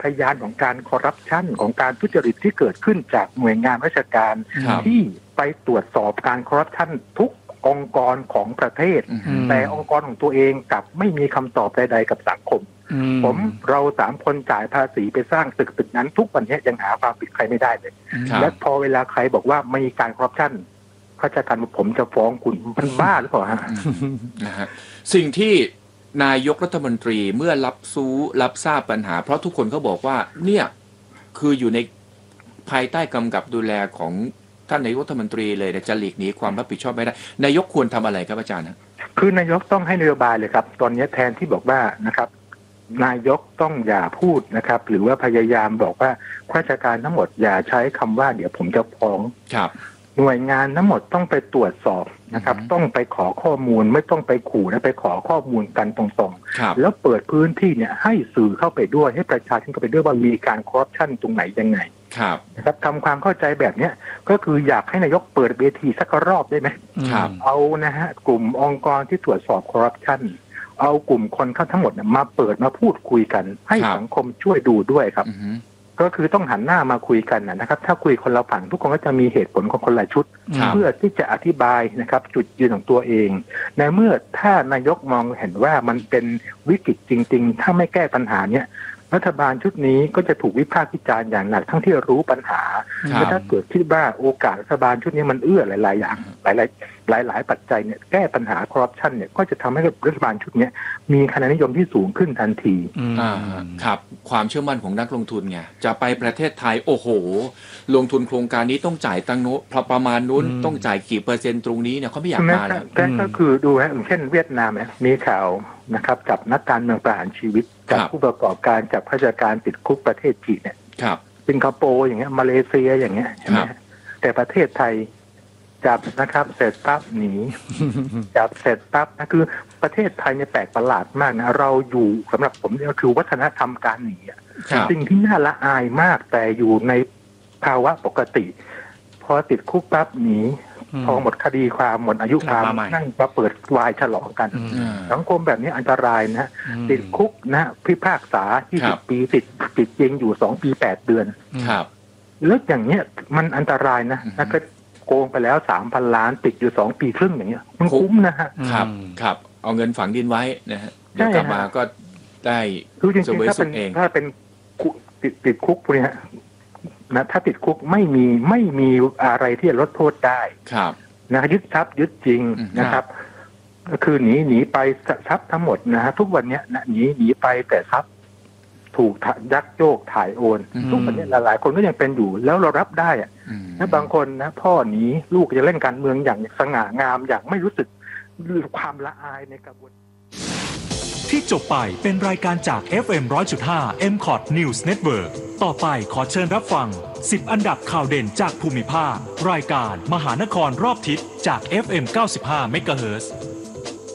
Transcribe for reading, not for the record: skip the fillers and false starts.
พยานของการคอร์รัปชันของการทุจริตที่เกิดขึ้นจากหน่วยงานราชการที่ไปตรวจสอบการคอร์รัปชันทุกองค์กรของประเทศแต่องค์กรของตัวเองกลับไม่มีคำตอบใดๆกับสังคมเรา3 คนจ่ายภาษีไปสร้างตึกนั้นทุกวันนี้ยังหาความผิดใครไม่ได้เลยและพอเวลาใครบอกว่ามีการคอร์รัปชันข้าราชการผมจะฟ้องคุณมันบ้าหรือเปล่าฮะนะฮะสิ่งที่นายกรัฐมนตรีเมื่อรับทราบปัญหาเพราะทุกคนเขาบอกว่าเนี่ยคืออยู่ในภายใต้กำกับดูแลของท่านนายกรัฐมนตรีเลยจะหลีกหนีความรับผิดชอบไม่ได้นายกควรทำอะไรครับอาจารย์คือนายกต้องให้นโยบายเลยครับตอนนี้แทนที่บอกว่านะครับนายกต้องอย่าพูดนะครับหรือว่าพยายามบอกว่าข้าราชการทั้งหมดอย่าใช้คำว่าเดี๋ยวผมจะฟ้องหน่วยงานทั้งหมดต้องไปตรวจสอบนะครับต้องไปขอข้อมูลไม่ต้องไปขู่นะไปขอข้อมูลกันตรงๆแล้วเปิดพื้นที่เนี่ยให้สื่อเข้าไปด้วยให้ประชาชนเข้าไปด้วยว่ามีการคอร์รัปชันตรงไหนยังไงนะครับทำความเข้าใจแบบนี้ก็คืออยากให้นายกเปิดเวทีสักรอบได้ไหมเอานะฮะกลุ่มองค์กรที่ตรวจสอบคอร์รัปชันเอากลุ่มคนเข้าทั้งหมดมาเปิดมาพูดคุยกันให้สังคมช่วยดูด้วยครับก็คือต้องหันหน้ามาคุยกันนะครับถ้าคุยคนละฝั่งทุกคนก็จะมีเหตุผลของคนละชุดเพื่อที่จะอธิบายนะครับจุดยืนของตัวเองในเมื่อถ้านายกมองเห็นว่ามันเป็นวิกฤตจริงๆถ้าไม่แก้ปัญหาเนี้ยรัฐบาลชุดนี้ก็จะถูกวิพากษ์วิจารณ์อย่างหนักทั้งที่รู้ปัญหาและถ้าเกิดคิดว่าโอกาสรัฐบาลชุดนี้มันเอื้อหลายๆอย่างหลายปัจจัยเนี่ยแก้ปัญหาคอร์รัปชันเนี่ยก็จะทำให้รัฐบาลชุดนี้มีคะแนนนิยมที่สูงขึ้นทันทีครับความเชื่อมั่นของนักลงทุนไงจะไปประเทศไทยโอ้โหลงทุนโครงการนี้ต้องจ่ายตังค์โน้ประมาณนู้นต้องจ่ายกี่เปอร์เซ็นต์ตรงนี้เนี่ยเขาไม่อยากมาแล้วก็คือดูฮะเช่นเวียดนามเนี่ยมีข่าวนะครับจับนักการเมืองประหารชีวิตจับผู้ประกอบการจับข้าราชการติดคุกประเทศจีนเนี่ยสิงคโปร์อย่างเงี้ยมาเลเซียอย่างเงี้ยใช่ไหมแต่ประเทศไทยจับนะครับเสร็จปั๊บหนีจับเสร็จปั๊บนะคือประเทศไทยเนี่ยแปลกประหลาดมากนะเราอยู่สำหรับผมเนี่ยคือวัฒนธรรมการหนีสิ่งที่น่าละอายมากแต่อยู่ในภาวะปกติพอติดคุกปั๊บหนีพอหมดคดีความหมดอายุความนั่งมาเปิดวายฉลองกันสังคมแบบนี้อันตรายนะติดคุกนะพิพากษา20 ปีติดจริงอยู่2 ปี 8 เดือนแล้วอย่างเนี้ยมันอันตรายนะถ้าเกิดโกงไปแล้ว 3,000 ล้านติดอยู่2 ปีครึ่งอย่างเงี้ยมันคุ้มนะฮะครับเอาเงินฝังดินไว้นะฮะเดี๋ยวกลับมาก็ได้จริงๆถ้าเป็นติดคุกพวกนี้นะถ้าติดคุกไม่มีอะไรที่จะลดโทษได้นะยึดทรัพย์ยึดจริงนะครับก็คือหนีไปทรัพย์ทั้งหมดนะฮะทุกวันนี้นะหนีไปแต่ทรัพย์ถูกยักโยกถ่ายโอนทุกวันนี้หลายคนก็ยังเป็นอยู่แล้วเรารับได้อะนะบางคนนะพ่อหนีลูกจะเล่นการเมืองอย่างสง่างามอย่างไม่รู้สึกความละอายในกระบวนที่จบไปเป็นรายการจาก FM 100.5 MCOT News Network ต่อไปขอเชิญรับฟัง10 อันดับข่าวเด่นจากภูมิภาครายการมหานครรอบทิศจาก FM 95 MHz